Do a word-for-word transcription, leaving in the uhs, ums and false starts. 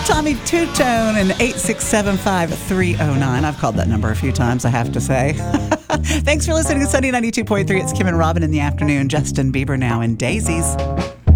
Tommy Two-Tone and eight six seven five three oh nine. I've called that number a few times, I have to say. Thanks for listening to Sunny ninety-two point three. It's Kim and Robin in the afternoon. Justin Bieber now in Daisies.